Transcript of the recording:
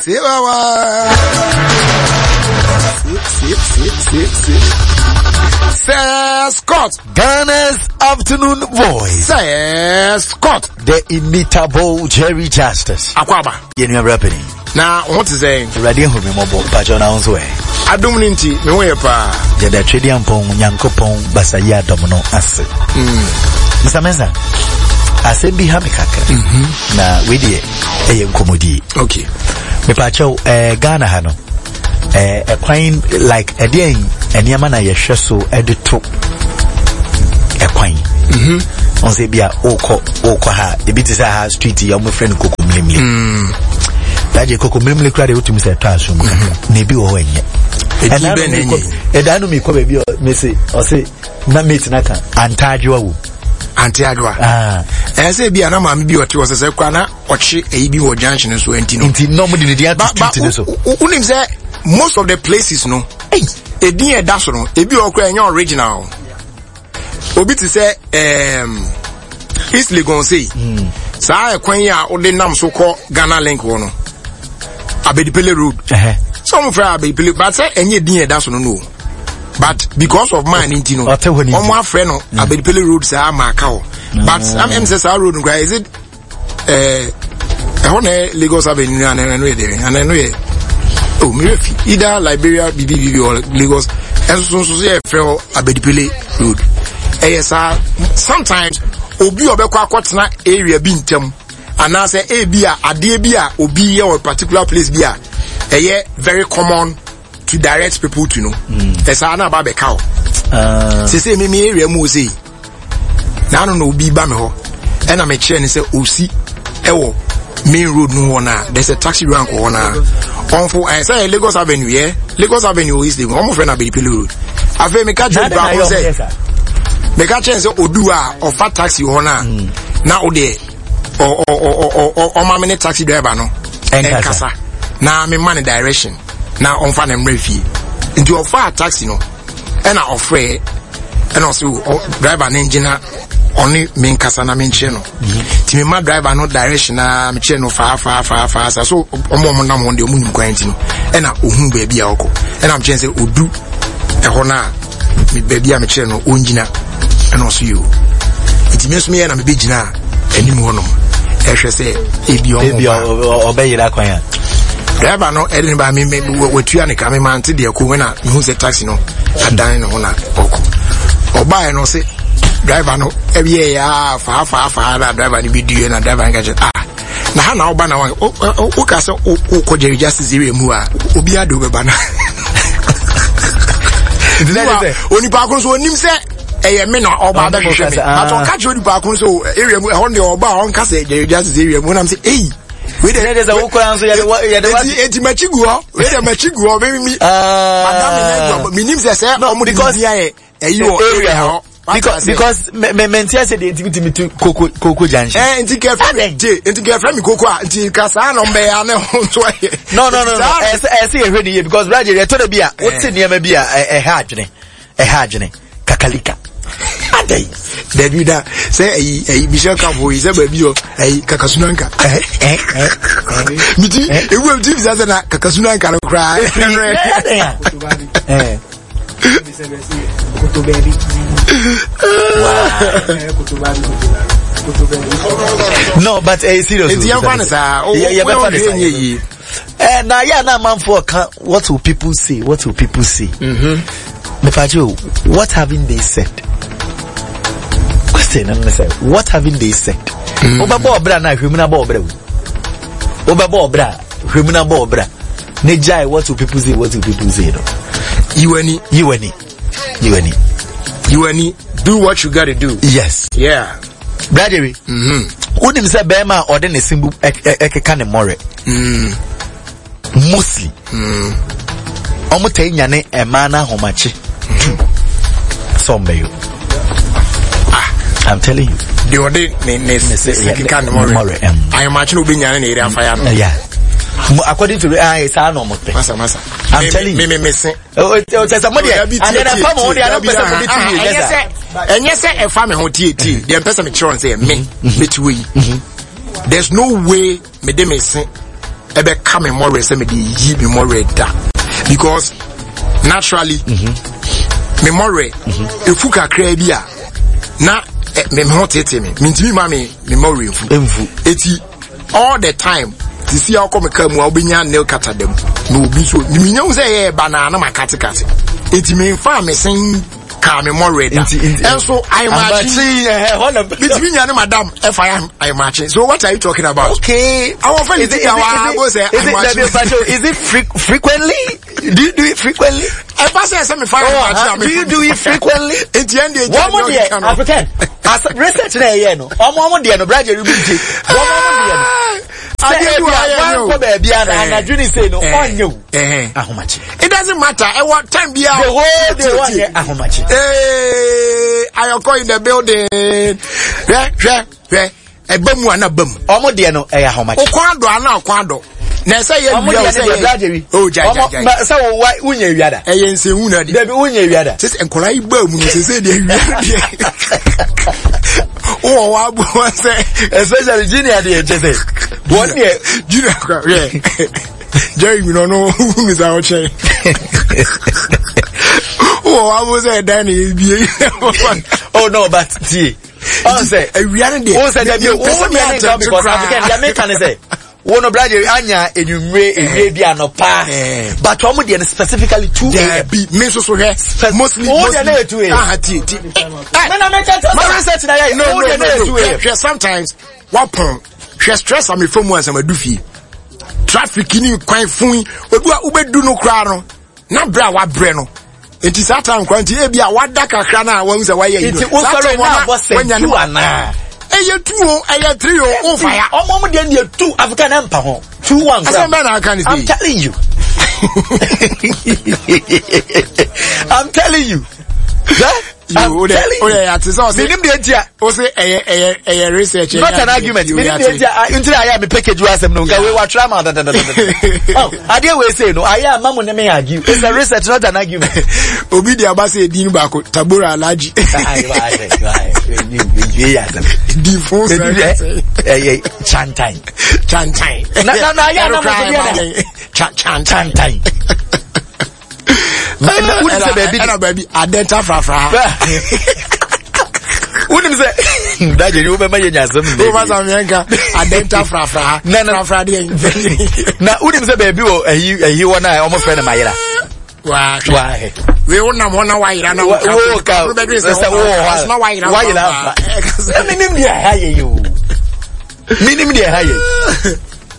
Sir Scott, Ghana's afternoon voice. Sir Scott, the imitable Jerry Justice. Akwaba. Yenu rappening. Now, what is saying? Radio who me mobile Pajona on's way. I don't mean to me way pa. The Tradian Pong, Yankopong, Basaya Domino Asset. Mr. Mesa, I said be happy kaka. Na with ye, a comedy. Okay. Me Pacho, Ghana Hano. A quine like a day, and Yamana Yeshaso edit a quine. On say be a oko ha, a bit is a ha street, your friend Coco Mimli. That you Coco Mimli cried out to Mr. Tasum, maybe or when yet. And I know me come baby or Missy or say, Namit Naka, Antajua. Antiagua. I say be an amam be what was a sequana or she a be or junction is went in. Nobody did but say most of the places no. Hey, a dear dasono, a be or crying your original. Obi to say East Legon say Sa Quenya or the name so called Ghana Link one. Abedipele Road. Some for Abedipele, but say any dear dasono no. But because of mine, you know, on my friend, Abedipele Road, say I'm a cow. But I'm MSS Road, is it? Lagos Avenue, and I know it. Oh, either Liberia, BBB, or Lagos, and so say for Abedipele Road. Sometimes, Obi Obekwa Kwatna area bintem, and I say Abia, Adebia, Obi or particular place bia, very common. To direct people to know. There's an about cow. Say me area muse. Now I don't know be bameho. And I'm a chair and say OC Ewo main road no one. There's a taxi rank one. On for I say Lagos Avenue, yeah. Lagos Avenue is the almost friend Abedipele Road. I've made me catch you back say. Me catch and say Odua or fat taxi one. Now there or my minute taxi driver no. And Kasa. Now I'm in money direction. Now on fan and refi into a far taxi no and I offer and also driver and engineer only main kasana main channel to my driver no direction me channel far so on the moon quarantine and I baby alco and I'm chance odu e hona me baby am channel engineer and also you it means me and I'm big na anymore no e say ebi obey that kwan driver no edin ba me wetua ne kame man te de ko wena hu se taxi no adan no na oko oba no se driver no ebiye ya fa na driver ni bidu na driver nga na ha na oba na o ka se o ko Jerry Justice area mu a obi ado be ba na oni pa ko so onim se eye me na oba da hwehwe me but o ka je oni pa ko so area mu ho ne oba on ka se Jerry Justice area mu na me se we there's a woko answer ya eti machiguo we the machiguo me madam me nim say omo because area because me said the intimate to Coco Junction enti ke friend me Coco enti kasa no mbe ya ne ho so no I say ready here because Roger you told be what's in near be a hardjene kakalika adai David say a Bishop Campo is a baby Kakasunanka miti e will give us na Kakasunanka cry no but seriously it's your fans now yeah man for what will people say what haven't they said what haven't they said? Obabo bra na hwemuna bo bra. Obabo bra hwemuna bo bra. Ne jai what do people say? What do people say? You do what you got to do. Yes. Yeah. Brother. Wouldn't say bema or then a symbol ekeka ne more. Mostly. Omote nyane e mana homachi. Sombe I'm telling you. The other I imagine you being an area fire. Yeah. According to the eye, it's our normal thing. I'm telling you. Oh, somebody. And then I come on the other person. And yes, a family hotel, the person insurance say, me, there's no way, Madame, ebe come memory say me dey yi memory da because naturally memory efu kakra bi a na me hotete me ntimi ma me memory efu eti all the time to see how come come wa obenya nail cutter dem no obi so me nya say e banana makatikati eti me fa me sen ka memory da and so I imagine between you and madam if I imagine. So what are you talking about? Okay, our friend is it frequently? Do you do it frequently? Do you do it frequently? It's the end of the African. As research na ye no. Omo de no braje rubuti. It doesn't matter. At what time be out? The whole day one year. I am calling the building. A bum one a bum. Omo de no how much? Kwando ana kwando. Na say you say oh jaja. So why unye wiada? Eyense huna di. Debi unye wiada. Just enkola igba mu say dey wiada. Oh wa bu say especially junior dey say. One year junior kwa Jerry we no who is our chair. Oh I was say Danny be. Oh no but see. Oh say we are there. Oh say there be because African Jamaican say one of brother anya enumere bi anopa but omo dey specifically 2 a.m. me so here mostly na 2 a.m. na make research na ya no sometimes wapon stress am from once am adufi traffic ni kwan fun odu a ubedu no kra no na bra wa bre no enti satan kwanti e bia wada kakra na won se waye enti wo sorry na boss tu ana eye 2 o eye 3 o fire omo de na 2 African empa ho 2-1 I'm telling you I'm telling you research not an argument until I am a package was no we were trauma I didn't we say no I am mamu ne me argue it's a research not an argument obi dia ba say din ba ko tabura alaji di phone chantai na ya na chantai baby adenta frafra unim say daje you be maye nyasem o ba sam yanka adenta frafra frafra de na unim say baby o ehi wona omo friend mayira wa we wona wona wayira na wo ka na wayira minim dia haye you minim dia haye